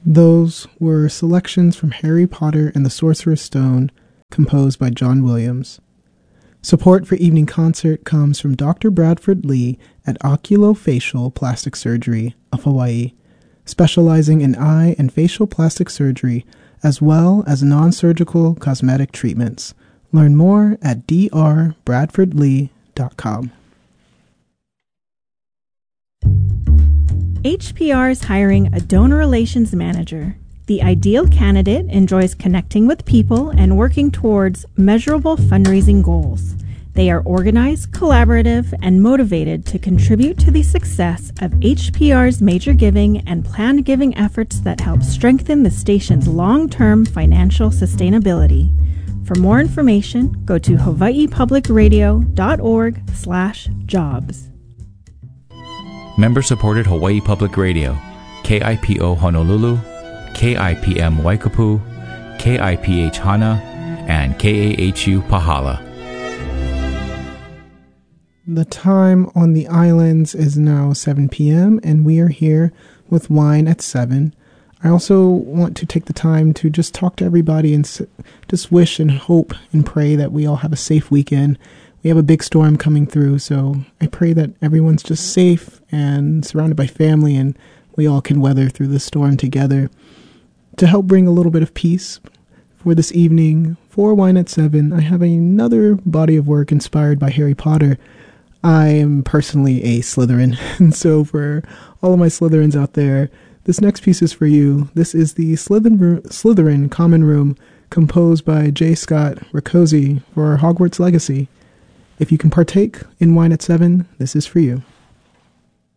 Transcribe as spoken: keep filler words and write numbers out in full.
Those were selections from Harry Potter and the Sorcerer's Stone, composed by John Williams. Support for Evening Concert comes from Doctor Bradford Lee at Oculofacial Plastic Surgery of Hawaii, specializing in eye and facial plastic surgery, as well as non-surgical cosmetic treatments. Learn more at d r bradford lee dot com. H P R is hiring a donor relations manager. The ideal candidate enjoys connecting with people and working towards measurable fundraising goals. They are organized, collaborative, and motivated to contribute to the success of H P R's major giving and planned giving efforts that help strengthen the station's long-term financial sustainability. For more information, go to hawaii public radio dot org slash jobs. Member-supported Hawaii Public Radio, K I P O Honolulu, K I P M Waikapu, K I P H Hana, and K A H U Pahala. The time on the islands is now seven p.m. and we are here with wine at seven. I also want to take the time to just talk to everybody and just wish and hope and pray that we all have a safe weekend. We have a big storm coming through, so I pray that everyone's just safe and surrounded by family and we all can weather through the storm together. To help bring a little bit of peace for this evening, for Wine at seven, I have another body of work inspired by Harry Potter. I am personally a Slytherin, and so for all of my Slytherins out there, this next piece is for you. This is the Slytherin, Slytherin Common Room, composed by J. Scott Rakoczy for Hogwarts Legacy. If you can partake in Wine at seven, this is for you.